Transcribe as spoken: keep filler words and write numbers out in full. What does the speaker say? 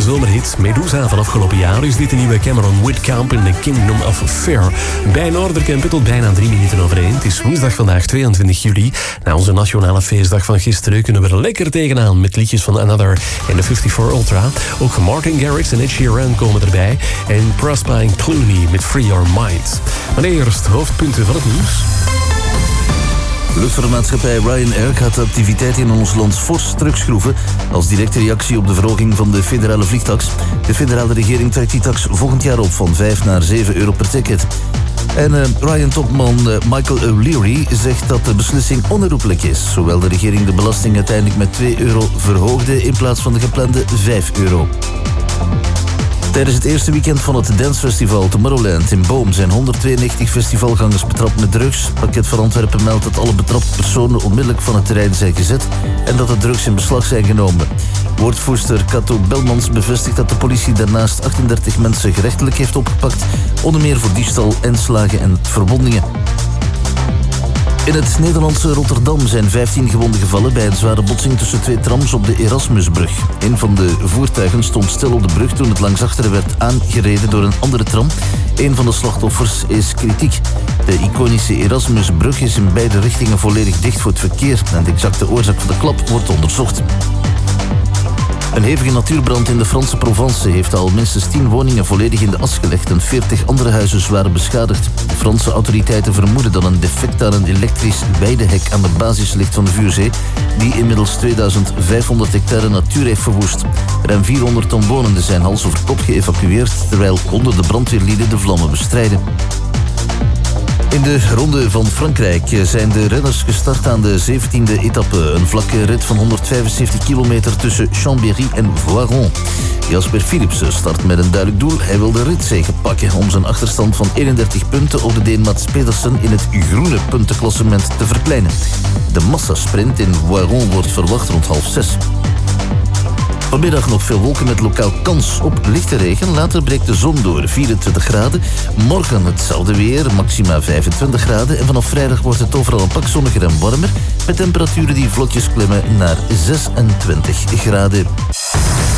zomerhit Medusa van afgelopen jaar is dit de nieuwe Cameron Whitcomb in The Kingdom of Fear. Bij Noorderkempen tot bijna drie minuten over één. Het is woensdag vandaag tweeëntwintig juli. Na onze nationale feestdag van gisteren kunnen we er lekker tegenaan met liedjes van Another en de vijfenvijftig Ultra. Ook Martin Garrix en Ed Sheeran komen erbij. En Prospine Clooney met Free Your Mind. Maar eerst hoofdpunten van het nieuws. Luchtvaartmaatschappij Ryanair gaat de activiteiten in ons land fors terugschroeven als directe reactie op de verhoging van de federale vliegtax. De federale regering trekt die tax volgend jaar op van vijf naar zeven euro per ticket. En uh, Ryan-topman uh, Michael O'Leary zegt dat de beslissing onherroepelijk is. Zowel de regering de belasting uiteindelijk met twee euro verhoogde in plaats van de geplande vijf euro. Tijdens het eerste weekend van het dancefestival Tomorrowland in Boom zijn honderdtweeënnegentig festivalgangers betrapt met drugs. Het Parket van Antwerpen meldt dat alle betrapte personen onmiddellijk van het terrein zijn gezet en dat de drugs in beslag zijn genomen. Woordvoerster Kato Belmans bevestigt dat de politie daarnaast achtendertig mensen gerechtelijk heeft opgepakt, onder meer voor diefstal, inslagen en verwondingen. In het Nederlandse Rotterdam zijn vijftien gewonden gevallen bij een zware botsing tussen twee trams op de Erasmusbrug. Een van de voertuigen stond stil op de brug toen het langs achteren werd aangereden door een andere tram. Een van de slachtoffers is kritiek. De iconische Erasmusbrug is in beide richtingen volledig dicht voor het verkeer en de exacte oorzaak van de klap wordt onderzocht. Een hevige natuurbrand in de Franse Provence heeft al minstens tien woningen volledig in de as gelegd en veertig andere huizen zwaar beschadigd. De Franse autoriteiten vermoeden dat een defect aan een elektrisch weidehek aan de basis ligt van de vuurzee, die inmiddels tweeduizend vijfhonderd hectare natuur heeft verwoest. Ruim vierhonderd omwonenden zijn hals over kop geëvacueerd, terwijl honderden brandweerlieden de vlammen bestrijden. In de Ronde van Frankrijk zijn de renners gestart aan de zeventiende etappe. Een vlakke rit van honderdvijfenzeventig kilometer tussen Chambéry en Voiron. Jasper Philipsen start met een duidelijk doel. Hij wil de ritzege pakken om zijn achterstand van eenendertig punten op de Deen Mats Pedersen in het groene puntenklassement te verkleinen. De massasprint in Voiron wordt verwacht rond half zes. Vanmiddag nog veel wolken met lokaal kans op lichte regen. Later breekt de zon door, vierentwintig graden. Morgen hetzelfde weer, maxima vijfentwintig graden. En vanaf vrijdag wordt het overal een pak zonniger en warmer, met temperaturen die vlotjes klimmen naar zesentwintig graden.